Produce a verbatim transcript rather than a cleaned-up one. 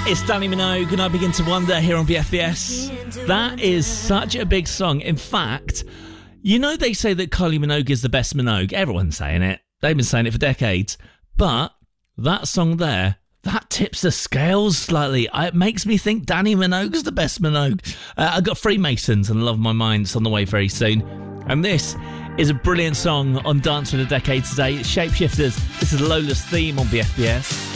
It's Danny Minogue and I Begin to Wonder here on B F B S. That is such a big song. In fact, you know they say that Kylie Minogue is the best Minogue. Everyone's saying it. They've been saying it for decades. But that song there, that tips the scales slightly. It makes me think Danny Minogue's the best Minogue. Uh, I've got Freemasons and Love My Mind. It's on the way very soon. And this is a brilliant song on Dance for the Decade today. It's Shapeshifters. This is Lola's theme on B F B S.